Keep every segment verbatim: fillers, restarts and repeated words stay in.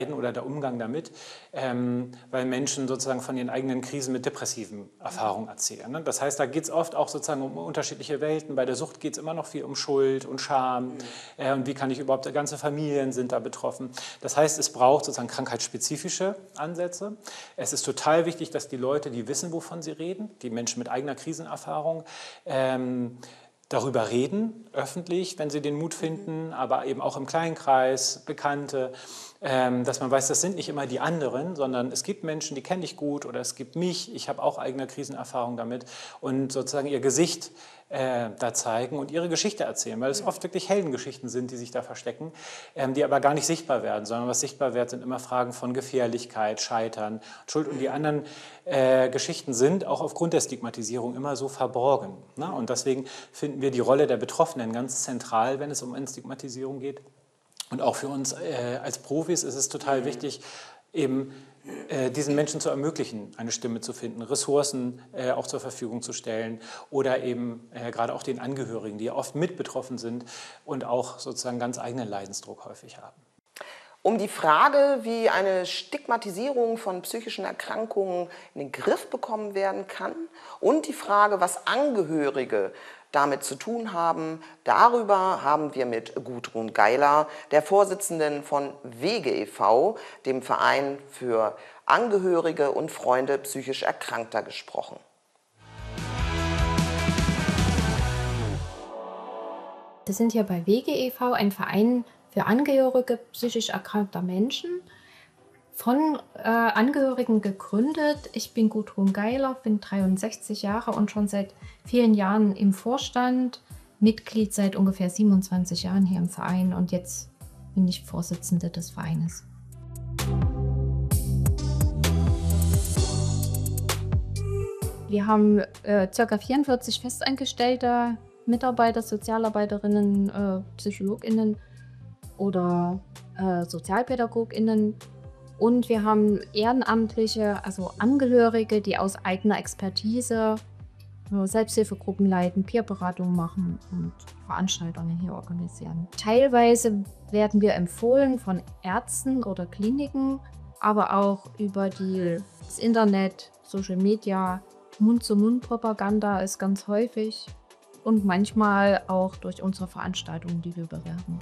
oder der Umgang damit, ähm, weil Menschen sozusagen von ihren eigenen Krisen mit depressiven Erfahrungen erzählen. Ne? Das heißt, da geht es oft auch sozusagen um unterschiedliche Welten. Bei der Sucht geht es immer noch viel um Schuld und Scham mhm. äh, und wie kann ich überhaupt, ganze Familien sind da betroffen. Das heißt, es braucht sozusagen krankheitsspezifische Ansätze. Es ist total wichtig, dass die Leute, die wissen, wovon sie reden, die Menschen mit eigener Krisenerfahrung, ähm, darüber reden, öffentlich, wenn sie den Mut finden, aber eben auch im Kleinkreis, Bekannte, ähm, dass man weiß, das sind nicht immer die anderen, sondern es gibt Menschen, die kenne ich gut oder es gibt mich, ich habe auch eigene Krisenerfahrung damit und sozusagen ihr Gesicht äh, da zeigen und ihre Geschichte erzählen, weil es oft wirklich Heldengeschichten sind, die sich da verstecken, ähm, die aber gar nicht sichtbar werden, sondern was sichtbar wird, sind immer Fragen von Gefährlichkeit, Scheitern, Schuld und die anderen äh, Geschichten sind auch aufgrund der Stigmatisierung immer so verborgen. Ne? Und deswegen finden wir die Rolle der Betroffenen ganz zentral, wenn es um Entstigmatisierung geht. Und auch für uns äh, als Profis ist es total wichtig, eben äh, diesen Menschen zu ermöglichen, eine Stimme zu finden, Ressourcen äh, auch zur Verfügung zu stellen oder eben äh, gerade auch den Angehörigen, die ja oft mit betroffen sind und auch sozusagen ganz eigenen Leidensdruck häufig haben. Um die Frage, wie eine Stigmatisierung von psychischen Erkrankungen in den Griff bekommen werden kann und die Frage, was Angehörige damit zu tun haben, darüber haben wir mit Gudrun Geiler, der Vorsitzenden von Wege e V, dem Verein für Angehörige und Freunde psychisch Erkrankter, gesprochen. Wir sind hier bei Wege e V, ein Verein für Angehörige psychisch erkrankter Menschen, von äh, Angehörigen gegründet. Ich bin Gudrun Geiler, bin dreiundsechzig Jahre und schon seit vielen Jahren im Vorstand, Mitglied seit ungefähr siebenundzwanzig Jahren hier im Verein und jetzt bin ich Vorsitzende des Vereines. Wir haben äh, ca. vierundvierzig festangestellte Mitarbeiter, Sozialarbeiterinnen, äh, PsychologInnen oder äh, SozialpädagogInnen. Und wir haben Ehrenamtliche, also Angehörige, die aus eigener Expertise äh, Selbsthilfegruppen leiten, Peerberatungen machen und Veranstaltungen hier organisieren. Teilweise werden wir empfohlen von Ärzten oder Kliniken, aber auch über die, das Internet, Social Media, Mund-zu-Mund-Propaganda ist ganz häufig und manchmal auch durch unsere Veranstaltungen, die wir bewerben.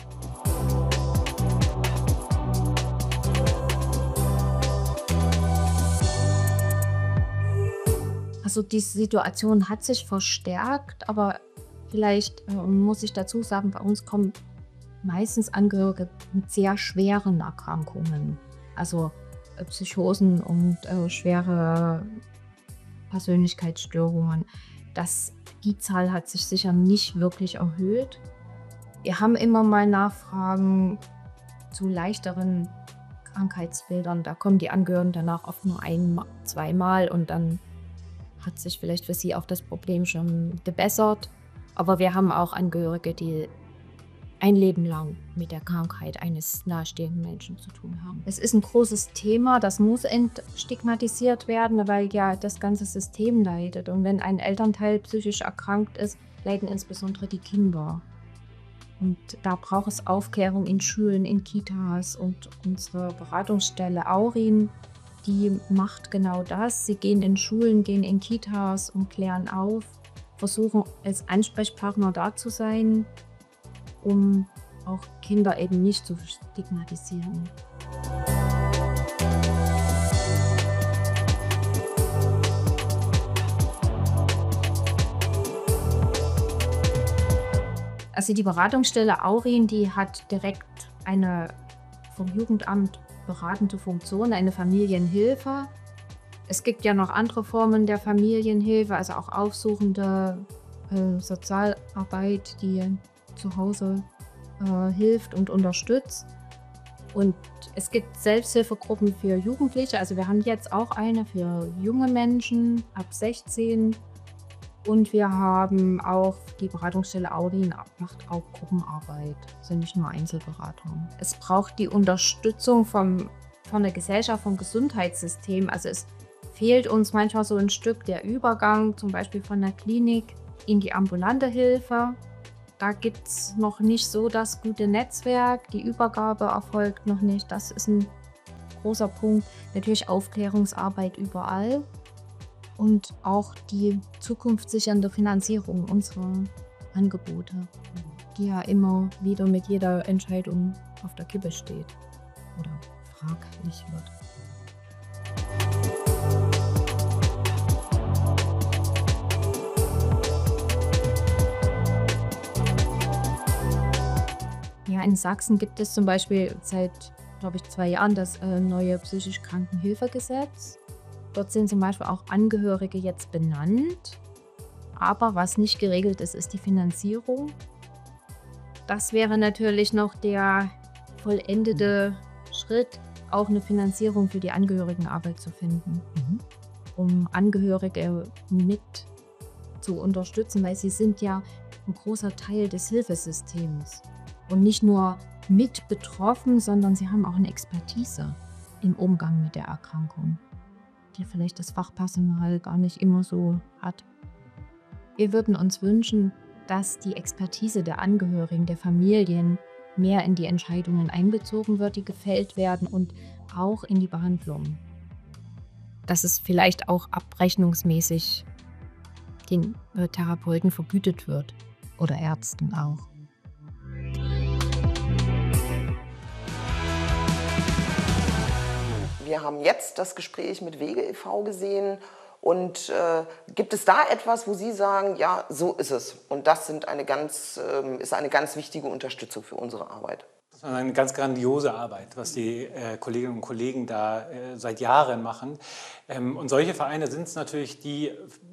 Also die Situation hat sich verstärkt, aber vielleicht äh, muss ich dazu sagen, bei uns kommen meistens Angehörige mit sehr schweren Erkrankungen, also äh, Psychosen und äh, schwere Persönlichkeitsstörungen. Das, die Zahl hat sich sicher nicht wirklich erhöht. Wir haben immer mal Nachfragen zu leichteren Krankheitsbildern. Da kommen die Angehörigen danach oft nur ein-, zweimal und dann hat sich vielleicht für sie auch das Problem schon gebessert. Aber wir haben auch Angehörige, die ein Leben lang mit der Krankheit eines nahestehenden Menschen zu tun haben. Es ist ein großes Thema, das muss entstigmatisiert werden, weil ja das ganze System leidet. Und wenn ein Elternteil psychisch erkrankt ist, leiden insbesondere die Kinder. Und da braucht es Aufklärung in Schulen, in Kitas und unsere Beratungsstelle Aurin, die macht genau das. Sie gehen in Schulen, gehen in Kitas und klären auf, versuchen als Ansprechpartner da zu sein, um auch Kinder eben nicht zu stigmatisieren. Also die Beratungsstelle Aurin, die hat direkt eine vom Jugendamt beratende Funktion, eine Familienhilfe. Es gibt ja noch andere Formen der Familienhilfe, also auch aufsuchende äh, Sozialarbeit, die zu Hause äh, hilft und unterstützt. Und es gibt Selbsthilfegruppen für Jugendliche, also wir haben jetzt auch eine für junge Menschen ab sechzehn. Und wir haben auch die Beratungsstelle Aurin, macht auch Gruppenarbeit, sind nicht nur Einzelberatungen. Es braucht die Unterstützung vom, von der Gesellschaft, vom Gesundheitssystem. Also es fehlt uns manchmal so ein Stück der Übergang, zum Beispiel von der Klinik in die ambulante Hilfe. Da gibt es noch nicht so das gute Netzwerk, die Übergabe erfolgt noch nicht. Das ist ein großer Punkt. Natürlich Aufklärungsarbeit überall und auch die zukunftssichernde Finanzierung unserer Angebote, die ja immer wieder mit jeder Entscheidung auf der Kippe steht oder fraglich wird. Ja, in Sachsen gibt es zum Beispiel seit, glaube ich, zwei Jahren das äh, neue psychisch Krankenhilfegesetz. Dort sind zum Beispiel auch Angehörige jetzt benannt. Aber was nicht geregelt ist, ist die Finanzierung. Das wäre natürlich noch der vollendete Schritt, auch eine Finanzierung für die Angehörigenarbeit zu finden, mhm. um Angehörige mit zu unterstützen, weil sie sind ja ein großer Teil des Hilfesystems. Und nicht nur mit betroffen, sondern sie haben auch eine Expertise im Umgang mit der Erkrankung, die vielleicht das Fachpersonal gar nicht immer so hat. Wir würden uns wünschen, dass die Expertise der Angehörigen, der Familien mehr in die Entscheidungen einbezogen wird, die gefällt werden und auch in die Behandlung. Dass es vielleicht auch abrechnungsmäßig den Therapeuten vergütet wird oder Ärzten auch. Wir haben jetzt das Gespräch mit Wege e V gesehen und äh, gibt es da etwas, wo Sie sagen, ja, so ist es und das sind eine ganz, äh, ist eine ganz wichtige Unterstützung für unsere Arbeit? Das ist eine ganz grandiose Arbeit, was die äh, Kolleginnen und Kollegen da äh, seit Jahren machen. Ähm, und solche Vereine sind es natürlich, die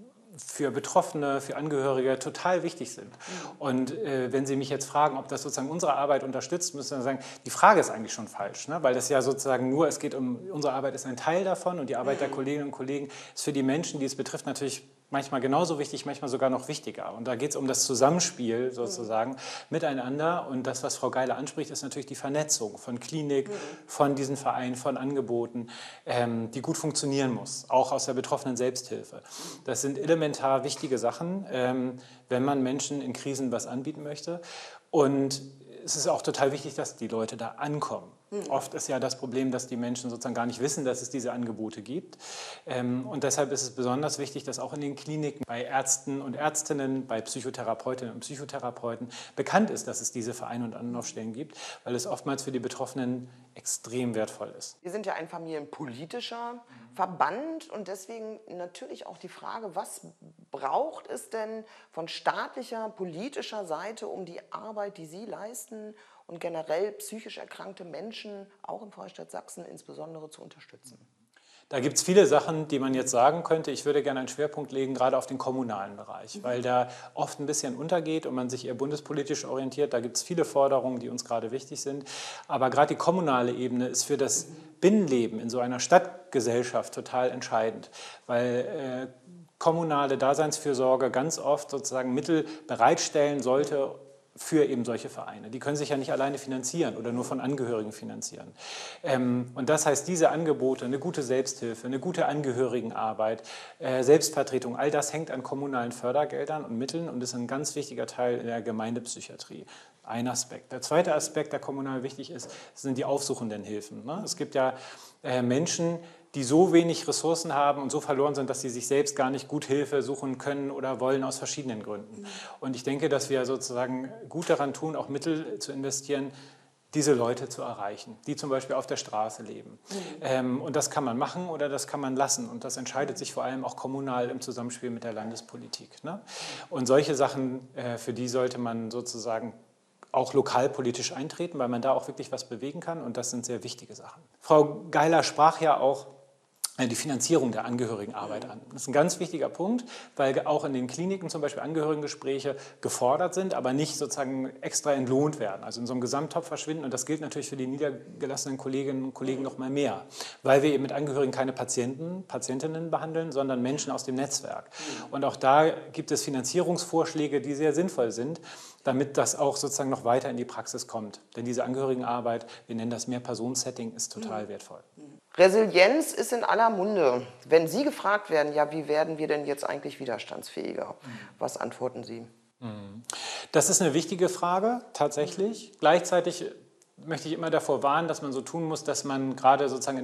für Betroffene, für Angehörige total wichtig sind. Und äh, wenn Sie mich jetzt fragen, ob das sozusagen unsere Arbeit unterstützt, müssen wir sagen, die Frage ist eigentlich schon falsch, ne? Weil das ja sozusagen nur, es geht um, unsere Arbeit ist ein Teil davon und die Arbeit der Kolleginnen und Kollegen ist für die Menschen, die es betrifft, natürlich manchmal genauso wichtig, manchmal sogar noch wichtiger. Und da geht es um das Zusammenspiel sozusagen mhm. miteinander. Und das, was Frau Geiler anspricht, ist natürlich die Vernetzung von Klinik, mhm. von diesen Vereinen, von Angeboten, ähm, die gut funktionieren muss, auch aus der betroffenen Selbsthilfe. Das sind elementar wichtige Sachen, ähm, wenn man Menschen in Krisen was anbieten möchte. Und es ist auch total wichtig, dass die Leute da ankommen. Mhm. Oft ist ja das Problem, dass die Menschen sozusagen gar nicht wissen, dass es diese Angebote gibt. Ähm, und deshalb ist es besonders wichtig, dass auch in den Kliniken bei Ärzten und Ärztinnen, bei Psychotherapeutinnen und Psychotherapeuten bekannt ist, dass es diese Vereine und Anlaufstellen gibt, weil es oftmals für die Betroffenen extrem wertvoll ist. Wir sind ja ein familienpolitischer mhm. Verband und deswegen natürlich auch die Frage, was braucht es denn von staatlicher, politischer Seite, um die Arbeit, die Sie leisten und generell psychisch erkrankte Menschen, auch im Freistaat Sachsen insbesondere, zu unterstützen? Da gibt es viele Sachen, die man jetzt sagen könnte. Ich würde gerne einen Schwerpunkt legen, gerade auf den kommunalen Bereich, mhm. weil der oft ein bisschen untergeht und man sich eher bundespolitisch orientiert. Da gibt es viele Forderungen, die uns gerade wichtig sind. Aber gerade die kommunale Ebene ist für das Binnenleben in so einer Stadtgesellschaft total entscheidend, weil äh, kommunale Daseinsfürsorge ganz oft sozusagen Mittel bereitstellen sollte für eben solche Vereine. Die können sich ja nicht alleine finanzieren oder nur von Angehörigen finanzieren. Ähm, und das heißt, diese Angebote, eine gute Selbsthilfe, eine gute Angehörigenarbeit, äh, Selbstvertretung, all das hängt an kommunalen Fördergeldern und Mitteln und ist ein ganz wichtiger Teil der Gemeindepsychiatrie. Ein Aspekt. Der zweite Aspekt, der kommunal wichtig ist, sind die aufsuchenden Hilfen. Ne? Es gibt ja äh, Menschen, die so wenig Ressourcen haben und so verloren sind, dass sie sich selbst gar nicht gut Hilfe suchen können oder wollen aus verschiedenen Gründen. Und ich denke, dass wir sozusagen gut daran tun, auch Mittel zu investieren, diese Leute zu erreichen, die zum Beispiel auf der Straße leben. Mhm. Ähm, und das kann man machen oder das kann man lassen. Und das entscheidet sich vor allem auch kommunal im Zusammenspiel mit der Landespolitik. Ne? Und solche Sachen, äh, für die sollte man sozusagen auch lokalpolitisch eintreten, weil man da auch wirklich was bewegen kann. Und das sind sehr wichtige Sachen. Frau Geiler sprach ja auch die Finanzierung der Angehörigenarbeit an. Das ist ein ganz wichtiger Punkt, weil auch in den Kliniken zum Beispiel Angehörigengespräche gefordert sind, aber nicht sozusagen extra entlohnt werden, also in so einem Gesamttopf verschwinden. Und das gilt natürlich für die niedergelassenen Kolleginnen und Kollegen noch mal mehr, weil wir eben mit Angehörigen keine Patienten, Patientinnen behandeln, sondern Menschen aus dem Netzwerk. Und auch da gibt es Finanzierungsvorschläge, die sehr sinnvoll sind, damit das auch sozusagen noch weiter in die Praxis kommt. Denn diese Angehörigenarbeit, wir nennen das Mehr-Personen-Setting, ist total wertvoll. Resilienz ist in aller Munde. Wenn Sie gefragt werden, ja, wie werden wir denn jetzt eigentlich widerstandsfähiger? Was antworten Sie? Das ist eine wichtige Frage, tatsächlich. Gleichzeitig möchte ich immer davor warnen, dass man so tun muss, dass man gerade sozusagen in